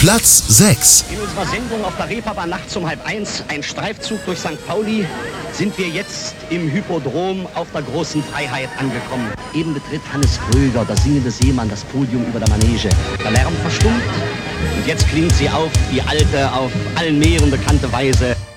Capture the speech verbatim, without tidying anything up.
Platz sechs. In unserer Sendung auf der Reeperbahn nachts um halb eins, ein Streifzug durch Sankt Pauli, sind wir jetzt im Hypodrom auf der großen Freiheit angekommen. Eben betritt Hannes Kröger, der singende Seemann, das Podium über der Manege. Der Lärm verstummt und jetzt klingt sie auf, die alte, auf allen Meeren bekannte Weise.